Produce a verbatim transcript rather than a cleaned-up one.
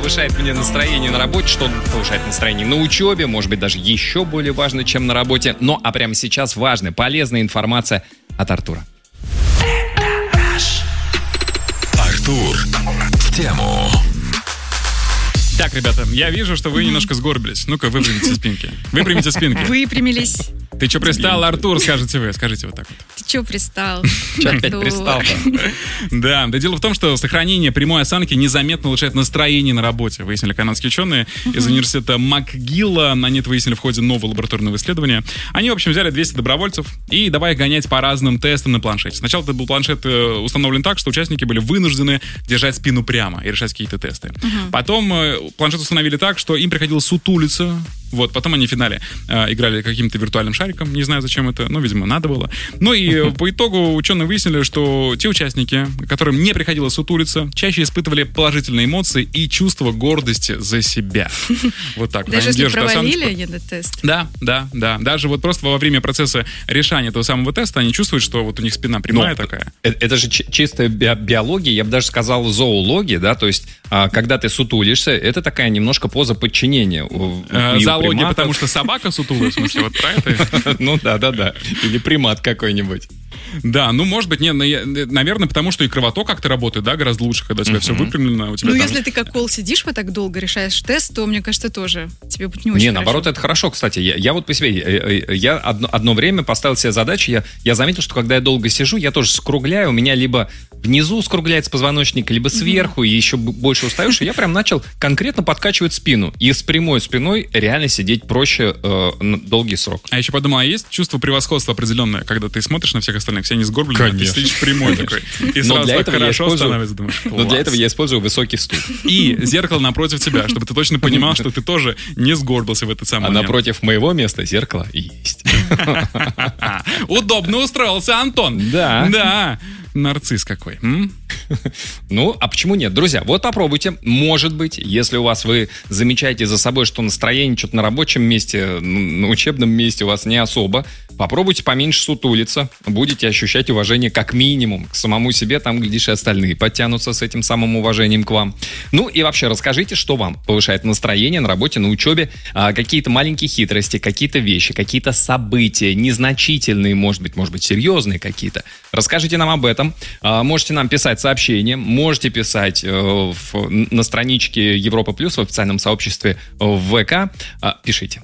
повышает мне настроение на работе, что повышает настроение на учебе, может быть, даже еще более важно, чем на работе. Ну, а прямо сейчас важная, полезная информация от Артура. Артур в тему. Так, ребята, я вижу, что вы немножко сгорбились. Ну-ка, выпрямите спинки. Выпрямите спинки. Выпрямились. Ты что пристал, Артур, скажете вы. Скажите вот так вот. Ты что пристал? Че опять пристал-то? Да, да дело в том, что сохранение прямой осанки незаметно улучшает настроение на работе, выяснили канадские ученые из университета МакГилла. Они это выяснили в ходе нового лабораторного исследования. Они, в общем, взяли двести добровольцев и давай гонять по разным тестам на планшете. Сначала это был планшет установлен так, что участники были вынуждены держать спину прямо и решать какие-то тесты. Потом планшет установили так, что им приходилось сутулиться. Вот, потом они в финале э, играли каким-то виртуальным шариком, не знаю, зачем это, но, видимо, надо было. Ну и по итогу ученые выяснили, что те участники, которым не приходилось сутулиться, чаще испытывали положительные эмоции и чувство гордости за себя. Вот так. Даже если провалили они этот тест? Да, да, да. Даже вот просто во время процесса решания этого самого теста они чувствуют, что вот у них спина прямая такая. Это же чистая биология, я бы даже сказал зоология, да, то есть когда ты сутулишься, это такая немножко поза подчинения. Зоология, потому что собака сутулась, в смысле, вот про это? Ну да, да, да. Или примат какой-нибудь. Да, ну, может быть, не, наверное, потому что и кровоток как-то работает, да, гораздо лучше, когда у тебя uh-huh. все выпрямлено. У тебя ну, там... если ты как кол сидишь вот так долго, решаешь тест, то, мне кажется, тоже тебе будет не очень Не, хорошо. наоборот, это хорошо, кстати. Я, я вот по себе, я одно, одно время поставил себе задачу, я, я заметил, что когда я долго сижу, я тоже скругляю, у меня либо внизу скругляется позвоночник, либо сверху, uh-huh. и еще больше устаешь, и я прям начал конкретно подкачивать спину. И с прямой спиной реально сидеть проще э, на долгий срок. А еще подумал, а есть чувство превосходства определенное, когда ты смотришь на всех остальных, все они сгорблены, а ты сидишь прямой такой. И сразу так хорошо становится, думаешь, класс. Но для этого я использую высокий стул. И зеркало напротив тебя, чтобы ты точно понимал, что ты тоже не сгорбился в этот самый момент. А напротив моего места зеркало есть. Удобно устроился Антон. Да. Да. Нарцисс какой. М? Ну, а почему нет? Друзья, вот попробуйте. Может быть, если у вас вы замечаете за собой, что настроение что-то на рабочем месте, на учебном месте у вас не особо, попробуйте поменьше сутулиться. Будете ощущать уважение как минимум к самому себе. Там, глядишь, и остальные подтянутся с этим самым уважением к вам. Ну и вообще расскажите, что вам повышает настроение на работе, на учебе. А, какие-то маленькие хитрости, какие-то вещи, какие-то события, незначительные, может быть, может быть, серьезные какие-то. Расскажите нам об этом. А, можете нам писать сообщения, можете писать э, в, на страничке Европа Плюс в официальном сообществе в ВК. А, пишите.